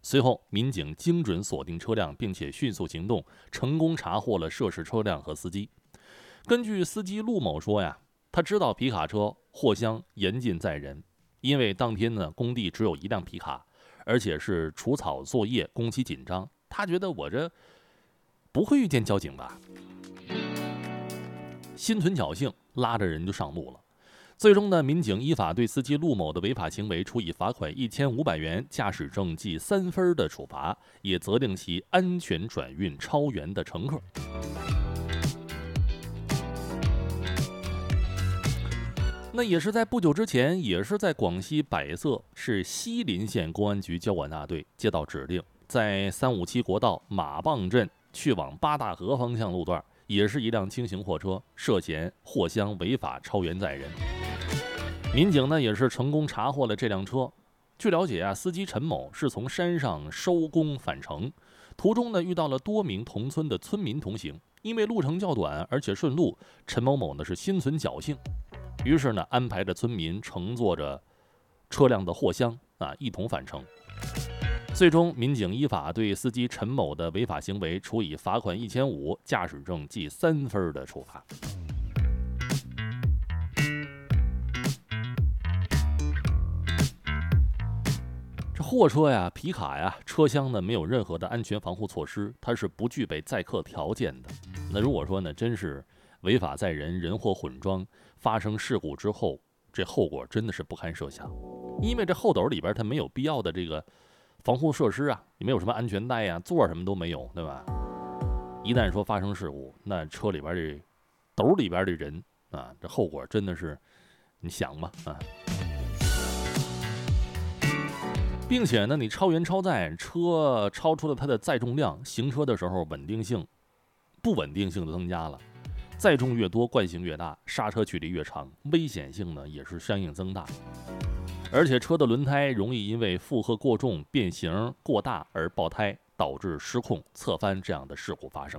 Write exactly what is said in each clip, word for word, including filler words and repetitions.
随后，民警精准锁定车辆，并且迅速行动，成功查获了涉事车辆和司机。根据司机陆某说呀，他知道皮卡车货箱严禁载人，因为当天呢工地只有一辆皮卡，而且是除草作业，工期紧张。他觉得我这不会遇见交警吧？心存侥幸，拉着人就上路了。最终呢，民警依法对司机陆某的违法行为处以罚款一千五百元、驾驶证记三分的处罚，也责令其安全转运超员的乘客。那也是在不久之前，也是在广西百色市西林县公安局交管大队接到指令，在三五七国道马棒镇去往八大河方向路段，也是一辆轻型货车涉嫌货箱违法超员载人。民警呢也是成功查获了这辆车。据了解啊，司机陈某是从山上收工返程，途中呢遇到了多名同村的村民同行，因为路程较短而且顺路，陈某某呢是心存侥幸，于是呢安排着村民乘坐着车辆的货箱啊一同返程。最终，民警依法对司机陈某的违法行为处以罚款一千五、驾驶证记三分的处罚。这货车呀、皮卡呀，车厢呢没有任何的安全防护措施，它是不具备载客条件的。那如果说呢，真是违法载人、人货混装，发生事故之后，这后果真的是不堪设想。因为这后斗里边它没有必要的这个防护设施啊，也没有什么安全带呀、座什么都没有，对吧？一旦说发生事故，那车里边这斗里边的人啊，这后果真的是你想吗？啊！并且呢，你超员超载，车超出了它的载重量，行车的时候稳定性、不稳定性的增加了，载重越多，惯性越大，刹车距离越长，危险性呢也是相应增大。而且车的轮胎容易因为负荷过重、变形过大而爆胎，导致失控、侧翻这样的事故发生。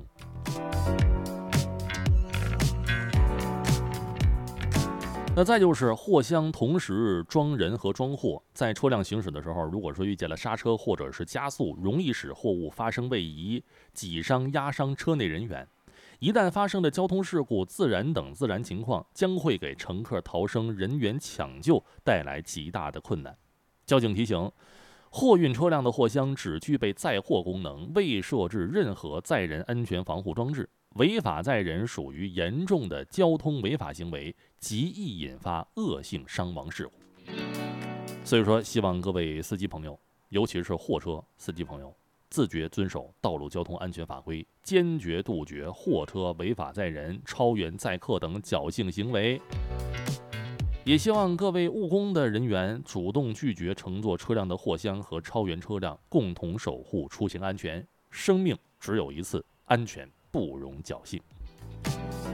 那再就是货箱同时装人和装货，在车辆行驶的时候，如果说遇见了刹车或者是加速，容易使货物发生位移、挤伤、压伤车内人员。一旦发生了交通事故、自燃等自燃情况，将会给乘客逃生、人员抢救带来极大的困难。交警提醒，货运车辆的货箱只具备载货功能，未设置任何载人安全防护装置。违法载人属于严重的交通违法行为，极易引发恶性伤亡事故。所以说，希望各位司机朋友，尤其是货车司机朋友，自觉遵守道路交通安全法规，坚决杜绝货车违法载人、超员载客等侥幸行为。也希望各位务工的人员主动拒绝乘坐车辆的货箱和超员车辆，共同守护出行安全。生命只有一次，安全不容侥幸。